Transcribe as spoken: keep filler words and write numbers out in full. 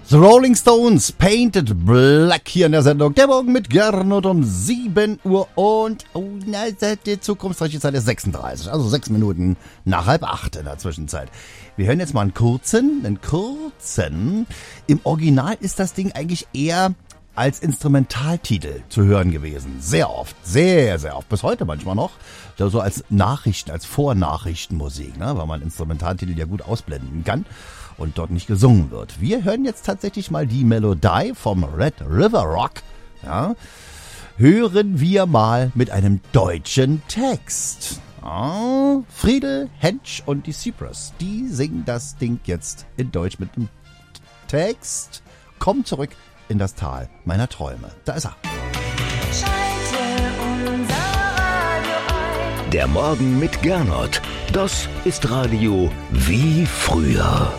The Rolling Stones, Painted Black hier in der Sendung. Der Morgen mit Gernot um sieben Uhr und, oh, na, die zukunftsreiche Zeit ist sechsunddreißig, also sechs Minuten nach halb acht in der Zwischenzeit. Wir hören jetzt mal einen kurzen, einen kurzen. Im Original ist das Ding eigentlich eher als Instrumentaltitel zu hören gewesen. Sehr oft, sehr, sehr oft. Bis heute manchmal noch. So als Nachrichten, als Vornachrichtenmusik, ne? Weil man Instrumentaltitel ja gut ausblenden kann und dort nicht gesungen wird. Wir hören jetzt tatsächlich mal die Melodie vom Red River Rock. Ja? Hören wir mal mit einem deutschen Text. Ja? Friedel, Hensch und die Cypress, die singen das Ding jetzt in Deutsch mit dem Text. Komm zurück in das Tal meiner Träume. Da ist er. Schalte unser Radio ein. Der Morgen mit Gernot. Das ist Radio wie früher.